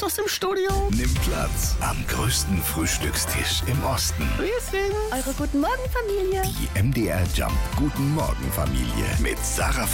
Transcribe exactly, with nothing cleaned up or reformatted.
aus dem Studio. Nimm Platz am größten Frühstückstisch im Osten. Grüß Eure Guten Morgen Familie. Die M D R Jump Guten Morgen Familie mit Sarah